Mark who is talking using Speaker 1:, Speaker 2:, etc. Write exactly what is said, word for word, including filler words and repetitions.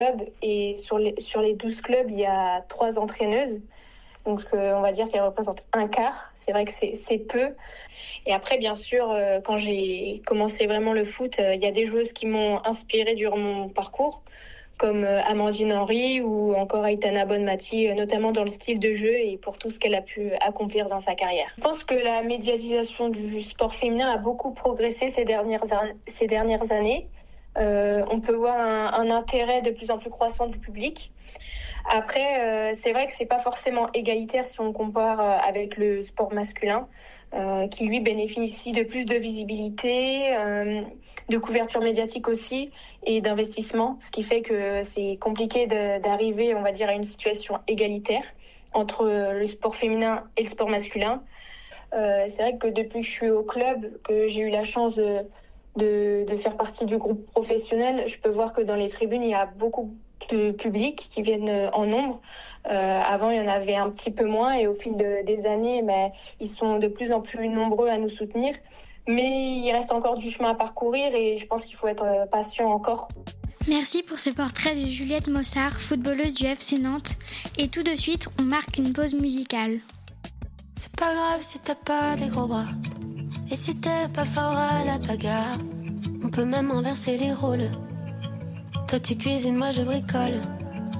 Speaker 1: clubs et sur les, sur les douze clubs, il y a trois entraîneuses. Donc on va dire qu'elles représentent un quart. C'est vrai que c'est, c'est peu. Et après, bien sûr, quand j'ai commencé vraiment le foot, il y a des joueuses qui m'ont inspirée durant mon parcours, comme Amandine Henry ou encore Aitana Bonmati, notamment dans le style de jeu et pour tout ce qu'elle a pu accomplir dans sa carrière. Je pense que la médiatisation du sport féminin a beaucoup progressé ces dernières, ces dernières années. Euh, on peut voir un, un intérêt de plus en plus croissant du public. Après, euh, c'est vrai que c'est pas forcément égalitaire si on compare euh, avec le sport masculin, euh, qui lui bénéficie de plus de visibilité, euh, de couverture médiatique aussi et d'investissement, ce qui fait que c'est compliqué de, d'arriver, on va dire, à une situation égalitaire entre le sport féminin et le sport masculin. Euh, c'est vrai que depuis que je suis au club, que j'ai eu la chance de, de, de faire partie du groupe professionnel, je peux voir que dans les tribunes, il y a beaucoup de public qui viennent en nombre. Euh, avant, il y en avait un petit peu moins et au fil de, des années, mais ils sont de plus en plus nombreux à nous soutenir. Mais il reste encore du chemin à parcourir et je pense qu'il faut être patient encore.
Speaker 2: Merci pour ce portrait de Juliette Mossard, footballeuse du F C Nantes. Et tout de suite, on marque une pause musicale.
Speaker 3: C'est pas grave si t'as pas des gros bras. Et si t'es pas fort à la bagarre, on peut même inverser les rôles. Toi tu cuisines, moi je bricole.